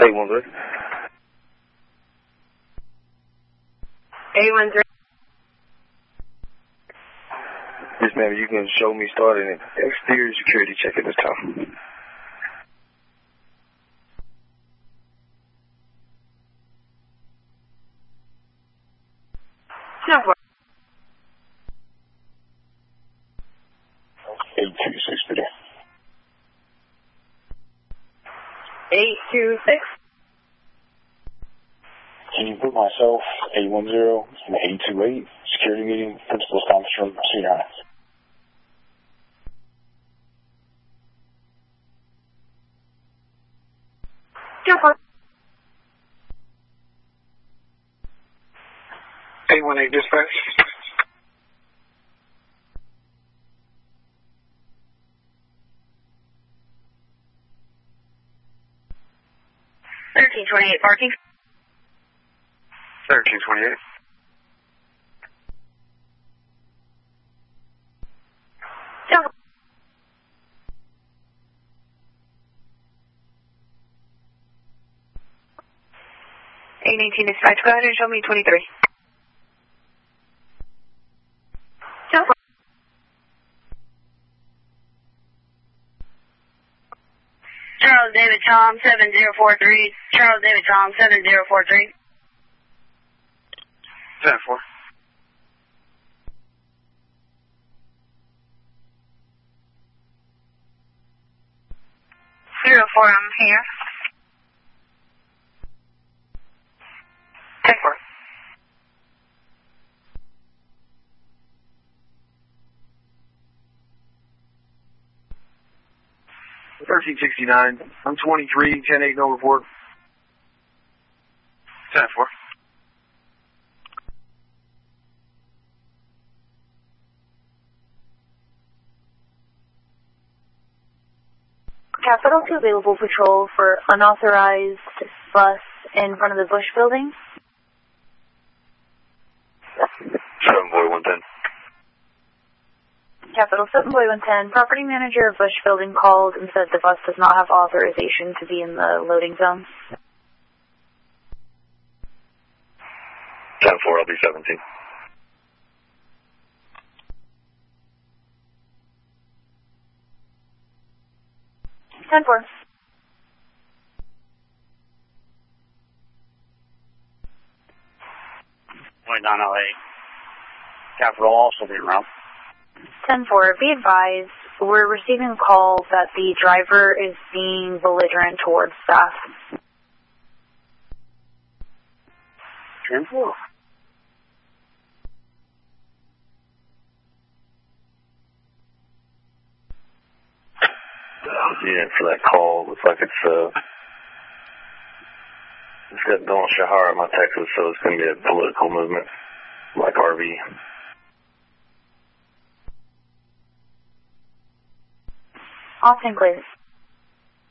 813. 813. Yes, ma'am, you can show me starting an exterior security check at this time. No problem. 826 per day. 826. Can you put myself, 810, and 828, security meeting, principal's conference room, senior high? No problem. 818 dispatch. Parking. 1328. No. 819 dispatch. Go ahead and show me 23. No. Charles David Tom 7043. Charles David Tom 7043. 10-4. Zero 4, I'm here. 10-4. $1369. I'm 23. 10-8, no report. 10-4. Capital 2 available patrol for unauthorized bus in front of the Bush building. 7 boy 110. Capital 7 boy 110. Property manager of Bush building called and said the bus does not have authorization to be in the loading zone. 10-4, I'll be 17. 10-4. Going down LA. Capital also being around. 10-4. Be advised, we're receiving a call that the driver is being belligerent towards staff. 10-4. Yeah, for that call, looks like it's got Don Shahar in my Texas, so it's going to be a political movement, like RV. Austin, please.